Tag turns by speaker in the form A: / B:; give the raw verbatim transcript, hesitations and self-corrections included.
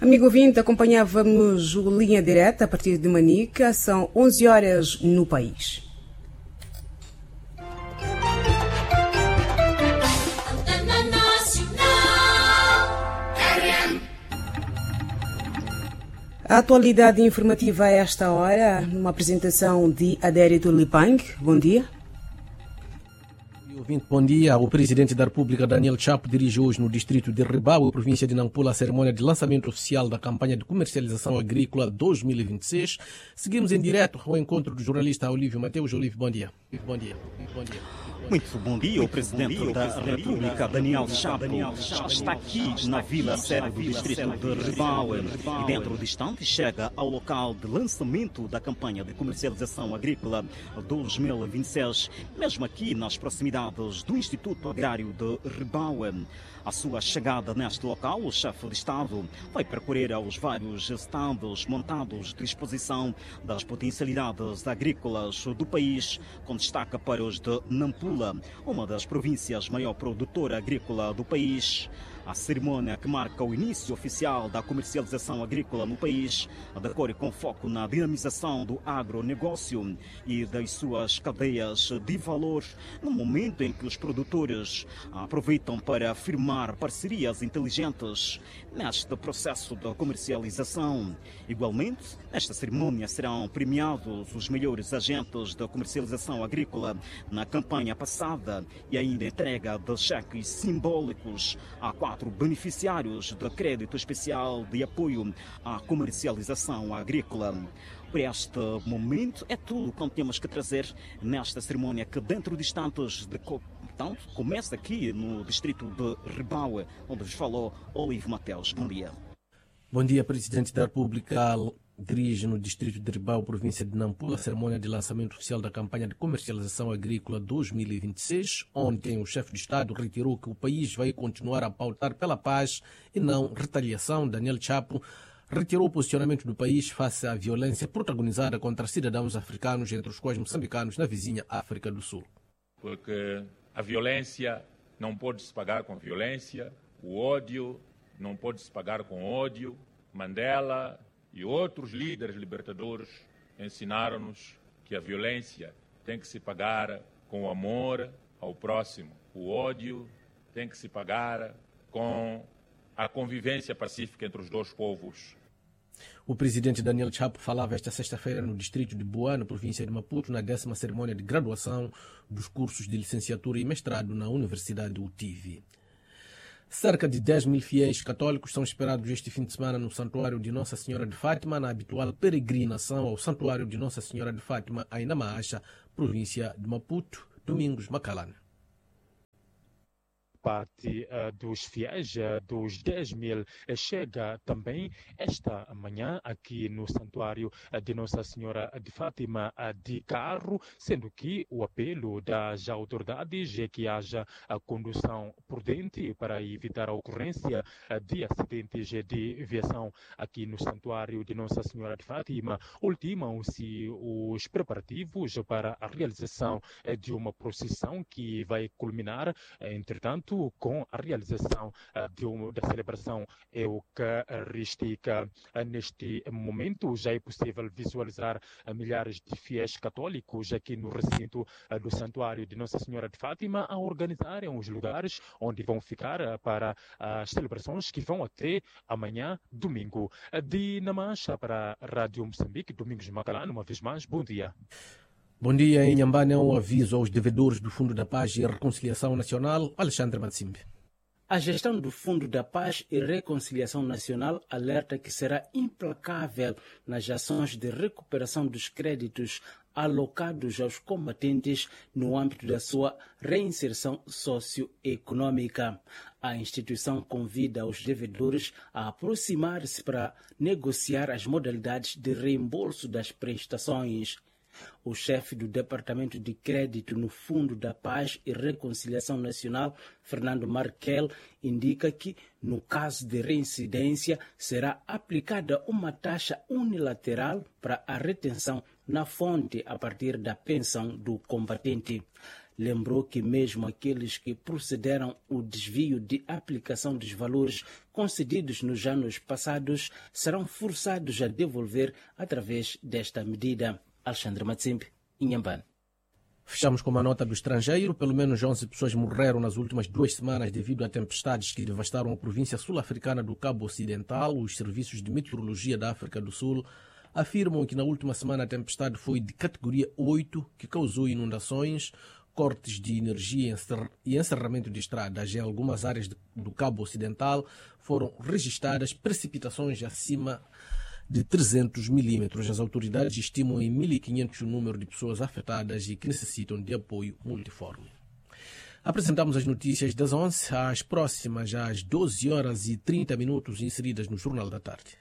A: Amigo ouvinte, acompanhávamos o Linha Direta a partir de Manica. São onze horas no país. A atualidade informativa a esta hora, numa apresentação de Adérito Lipang. Bom dia.
B: Ouvinte, bom dia. O presidente da República, Daniel Chapo, dirige hoje no distrito de Ribau, província de Nampula, a cerimônia de lançamento oficial da campanha de comercialização agrícola dois mil e vinte e seis. Seguimos em direto ao encontro do jornalista Olívio Mateus. Olívio, bom dia. Bom dia. Bom dia.
C: Muito bom dia. O presidente da República, Daniel Chapo, está aqui na vila sede do distrito de Ribau e dentro de instantes chega ao local de lançamento da campanha de comercialização agrícola dois mil e vinte e seis, mesmo aqui nas proximidades do Instituto Agrário de Ribau. A sua chegada neste local, o chefe de Estado vai percorrer aos vários stands montados de exposição das potencialidades agrícolas do país, com destaque para os de Nampula, uma das províncias maior produtora agrícola do país. A cerimônia que marca o início oficial da comercialização agrícola no país decorre com foco na dinamização do agronegócio e das suas cadeias de valor, no momento em que os produtores aproveitam para firmar parcerias inteligentes neste processo de comercialização. Igualmente, nesta cerimônia serão premiados os melhores agentes da comercialização agrícola na campanha passada e ainda entrega de cheques simbólicos a quatro beneficiários de crédito especial de apoio à comercialização agrícola. Por este momento é tudo quanto temos que trazer nesta cerimônia que dentro de instantes de então, começa aqui no distrito de Ribau, onde vos falou Olívio Mateus. Bom dia.
B: Bom dia, presidente da República. Dirige no distrito de Ribau, província de Nampula, a cerimônia de lançamento oficial da campanha de comercialização agrícola dois mil e vinte e seis. Ontem, o chefe de Estado reiterou que o país vai continuar a pautar pela paz e não retaliação. Daniel Chapo retirou o posicionamento do país face à violência protagonizada contra cidadãos africanos, entre os quais moçambicanos, na vizinha África do Sul.
D: Porque a violência não pode se pagar com violência, o ódio não pode se pagar com ódio. Mandela e outros líderes libertadores ensinaram-nos que a violência tem que se pagar com o amor ao próximo. O ódio tem que se pagar com a convivência pacífica entre os dois povos.
B: O presidente Daniel Chapo falava esta sexta-feira no distrito de Boa, na província de Maputo, na décima cerimônia de graduação dos cursos de licenciatura e mestrado na Universidade U T I V. Cerca de dez mil fiéis católicos são esperados este fim de semana no Santuário de Nossa Senhora de Fátima, na habitual peregrinação ao Santuário de Nossa Senhora de Fátima, em Namacha, província de Maputo. Domingos Macalana.
E: Parte uh, dos fiéis, uh, dos dez mil, uh, chega também esta manhã aqui no Santuário uh, de Nossa Senhora de Fátima uh, de carro, sendo que o apelo das autoridades é que haja a condução prudente para evitar a ocorrência uh, de acidentes de viação aqui no Santuário de Nossa Senhora de Fátima. Ultimam-se os preparativos para a realização uh, de uma procissão que vai culminar, uh, entretanto, com a realização uh, de uma, da celebração eucarística. Uh, neste momento já é possível visualizar uh, milhares de fiéis católicos aqui no recinto uh, do Santuário de Nossa Senhora de Fátima a organizarem os lugares onde vão ficar uh, para as celebrações que vão até amanhã, domingo. Uh, de Namacha para a Rádio Moçambique, Domingos Macalano, uma vez mais, bom dia.
B: Bom dia. Em Nhambane, um aviso aos devedores do Fundo da Paz e Reconciliação Nacional. Alexandre Matsimbe.
F: A gestão do Fundo da Paz e Reconciliação Nacional alerta que será implacável nas ações de recuperação dos créditos alocados aos combatentes no âmbito da sua reinserção socioeconômica. A instituição convida os devedores a aproximar-se para negociar as modalidades de reembolso das prestações. O chefe do Departamento de Crédito no Fundo da Paz e Reconciliação Nacional, Fernando Markel, indica que, no caso de reincidência, será aplicada uma taxa unilateral para a retenção na fonte a partir da pensão do combatente. lembrou que mesmo aqueles que procederam ao desvio de aplicação dos valores concedidos nos anos passados serão forçados a devolver através desta medida. Alexandre Matsimbe, Inhambane.
B: Fechamos com uma nota do estrangeiro. Pelo menos onze pessoas morreram nas últimas duas semanas devido a tempestades que devastaram a província sul-africana do Cabo Ocidental. Os serviços de meteorologia da África do Sul afirmam que na última semana a tempestade foi de categoria oito, que causou inundações, cortes de energia e encerramento de estradas. Em algumas áreas do Cabo Ocidental foram registradas precipitações acima de trezentos milímetros. As autoridades estimam em mil e quinhentos o número de pessoas afetadas e que necessitam de apoio multiforme. Apresentamos as notícias das onze às próximas às doze horas e trinta minutos inseridas no Jornal da Tarde.